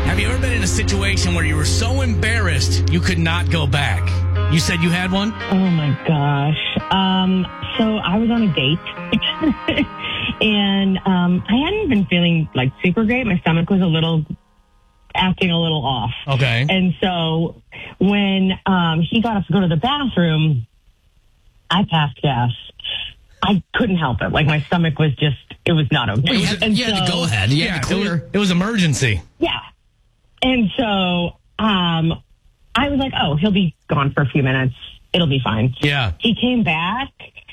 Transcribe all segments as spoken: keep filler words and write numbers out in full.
Have you ever been in a situation where you were so embarrassed you could not go back? You said you had one? Oh, my gosh. Um, so I was on a date, and um, I hadn't been feeling, like, super great. My stomach was a little, acting a little off. Okay. And so when um, he got up to go to the bathroom, I passed gas. I couldn't help it. Like, my stomach was just, it was not okay. Well, you had, and you had so, to go ahead. You Yeah, had to it was, clear. it was emergency. Yeah. And so um, I was like, oh, he'll be gone for a few minutes. It'll be fine. Yeah. He came back,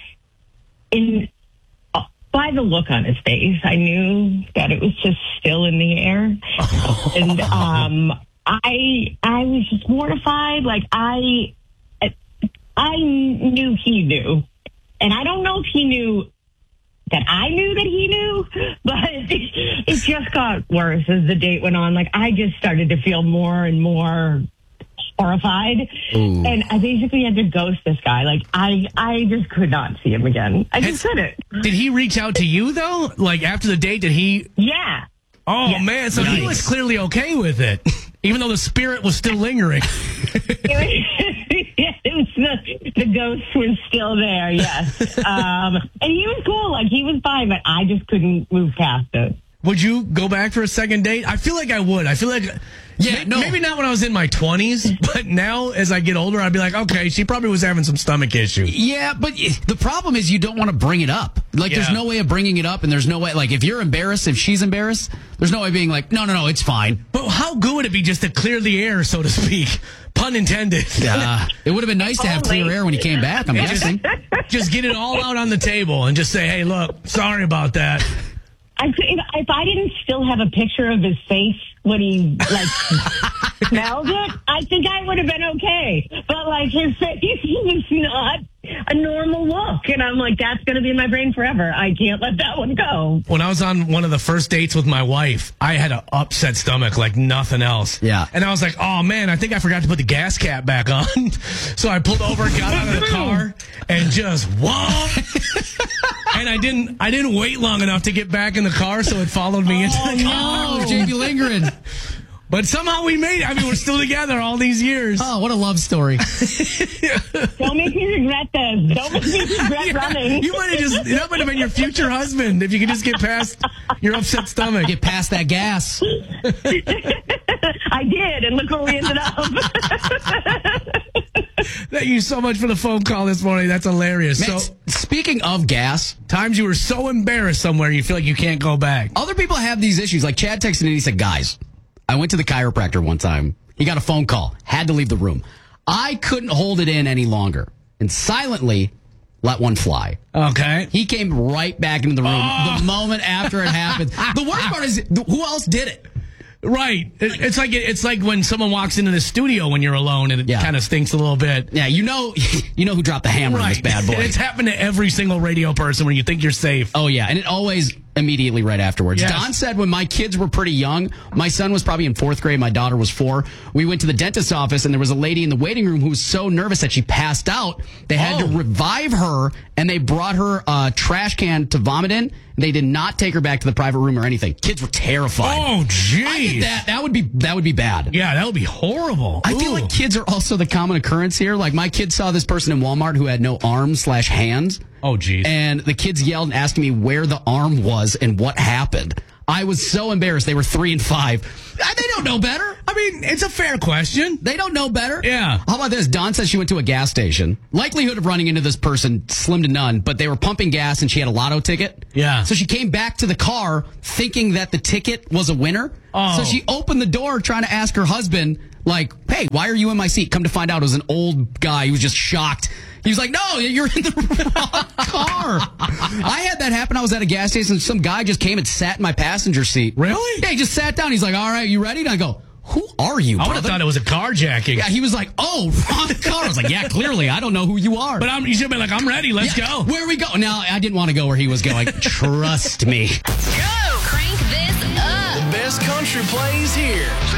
and uh, by the look on his face, I knew that it was just still in the air. And um, I I was just mortified. Like, I, I knew he knew. And I don't know if he knew that I knew that he knew, but it, it just got worse as the date went on. Like, I just started to feel more and more horrified. Ooh. And I basically had to ghost this guy. Like, I, I just could not see him again. I just couldn't. Did he reach out to you, though? Like, after the date, did he? Yeah. Oh, yeah. man. So Nice. he was clearly okay with it, even though the spirit was still lingering. It was, it was the, the ghost was still there, yes. Um, and he was cool. Like, he was fine, but I just couldn't move past it. Would you go back for a second date? I feel like I would. I feel like, Yeah, may- no. maybe not when I was in my twenties, but now as I get older, I'd be like, okay, she probably was having some stomach issue. Yeah, but the problem is you don't want to bring it up. Like, Yeah. there's no way of bringing it up, and there's no way, like, if you're embarrassed, if she's embarrassed, there's no way of being like, no, no, no, it's fine. But how good would it be just to clear the air, so to speak? Pun intended. Uh, it would have been nice to have clear air when he came back, I'm just, guessing. just get it all out on the table and just say, hey, look, sorry about that. I could, if, if I didn't still have a picture of his face when he, like, smelled it, I think I would have been okay. But, like, his face was not a normal look. And I'm like, that's going to be in my brain forever. I can't let that one go. When I was on one of the first dates with my wife, I had an upset stomach like nothing else. Yeah. And I was like, oh, man, I think I forgot to put the gas cap back on. So I pulled over, got out of the car, and just, what? And I didn't I didn't wait long enough to get back in the car, so it followed me into the car. Oh, J B Lindgren. But somehow we made it. I mean, we're still together all these years. Oh, what a love story. Don't make me regret this. Don't make me regret Yeah, running. you might have just, that might have been your future husband if you could just get past your upset stomach. Get past that gas. I did, and look where we ended up. Thank you so much for the phone call this morning. That's hilarious. Man, So, s- speaking of gas, times you were so embarrassed somewhere you feel like you can't go back. other people have these issues. Like Chad texted in and he said, guys, I went to the chiropractor one time. He got a phone call, had to leave the room. I couldn't hold it in any longer and silently let one fly. Okay. He came right back into the room Oh. the moment after it happened. The worst part is, who else did it? Right. It- It's like it's like when someone walks into the studio when you're alone and it Yeah. kind of stinks a little bit. Yeah, you know, you know who dropped the hammer on this bad boy. It's happened to every single radio person when you think you're safe. Oh, yeah. And it always immediately right afterwards. Yes. Don said when my kids were pretty young, my son was probably in fourth grade, my daughter was four. We went to the dentist's office and there was a lady in the waiting room who was so nervous that she passed out. They had Oh. to revive her and they brought her a trash can to vomit in. They did not take her back to the private room or anything. Kids were terrified. Oh, geez. I get that. That would be, that would be bad. Yeah, that would be horrible. I feel Ooh. like kids are also the common occurrence here. Like my kid saw this person in Walmart who had no arms slash hands. Oh, geez. And the kids yelled and asked me where the arm was and what happened. I was so embarrassed. They were three and five. Uh, They don't know better. I mean, it's a fair question. They don't know better. Yeah. How about this? Dawn says she went to a gas station. Likelihood of running into this person, slim to none, but they were pumping gas and she had a lotto ticket. Yeah. So she came back to the car thinking that the ticket was a winner. Oh. So she opened the door trying to ask her husband, like, hey, why are you in my seat? Come to find out it was an old guy. He was just shocked. He was like, no, you're in the wrong car. I had that happen. I was at a gas station. Some guy just came and sat in my passenger seat. Really? Yeah, he just sat down. He's like, all right, you ready? And I go, who are you, I would have brother? thought it was a carjacking. Yeah, he was like, oh, wrong car. I was like, yeah, clearly. I don't know who you are. But I'm, you should have been like, I'm ready. Let's Yeah, go. Where we go? Now, I didn't want to go where he was going. Trust me. Go! Crank this up! The best country plays here.